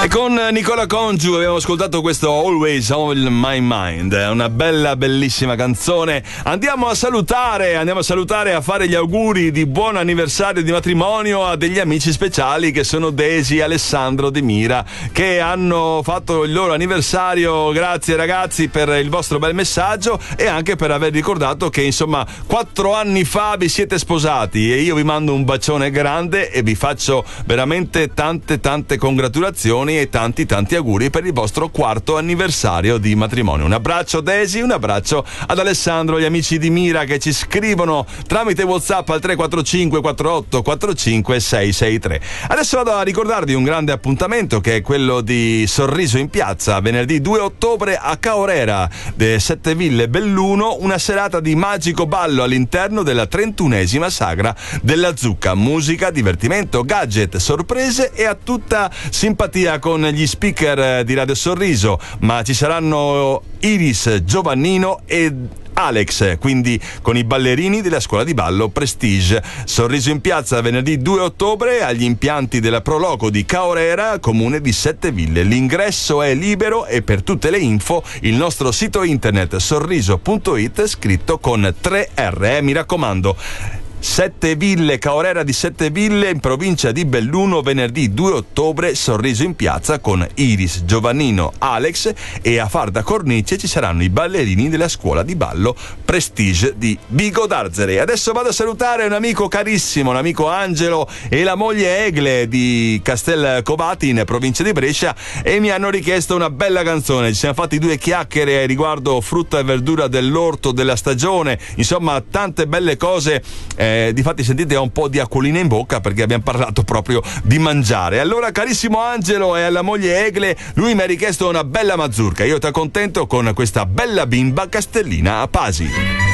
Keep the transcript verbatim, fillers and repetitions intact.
con Nicola Congiu abbiamo ascoltato questo Always on My Mind, è una bella bellissima canzone. Andiamo a salutare, andiamo a salutare, a fare gli auguri di buon anniversario di matrimonio a degli amici speciali che sono Desi e Alessandro De Mira, che hanno fatto il loro anniversario. Grazie ragazzi per il vostro bel messaggio e anche per aver ricordato che insomma quattro anni fa vi siete sposati, e io vi mando un bacione grande e vi faccio veramente tante tante congratulazioni e tanti tanti auguri per il vostro quarto anniversario di matrimonio. Un abbraccio Desi, un abbraccio ad Alessandro, gli amici di Mira che ci scrivono tramite WhatsApp al tre quattro cinque quattro otto quattro cinque sei sei tre. Adesso vado a ricordarvi un grande appuntamento che è quello di Sorriso in Piazza, venerdì due ottobre a Caorera de Sette Ville Belluno, una serata di magico ballo all'interno della trentunesima sagra della Zucca, musica, divertimento, gadget, sorprese e a tutta simpatia con gli speaker di Radio Sorriso, ma ci saranno Iris, Giovannino e Alex, quindi con i ballerini della scuola di ballo Prestige. Sorriso in Piazza venerdì due ottobre agli impianti della Proloco di Caorera, comune di Sette Ville. L'ingresso è libero e per tutte le info il nostro sito internet sorriso punto it scritto con tre erre, eh, mi raccomando. Sette Ville, Caorera di Sette Ville in provincia di Belluno, venerdì due ottobre, Sorriso in Piazza con Iris, Giovannino, Alex, e a far da cornice ci saranno i ballerini della scuola di ballo Prestige di Vigo d'Arzere. Adesso vado a salutare un amico carissimo, un amico Angelo e la moglie Egle di Castelcovati in provincia di Brescia, e mi hanno richiesto una bella canzone. Ci siamo fatti due chiacchiere riguardo frutta e verdura dell'orto della stagione, insomma tante belle cose. Eh, Eh, difatti sentite ho un po' di acquolina in bocca perché abbiamo parlato proprio di mangiare. Allora carissimo Angelo e alla moglie Egle, lui mi ha richiesto una bella mazurka, io ti accontento con questa bella bimba Castellina a Pasi.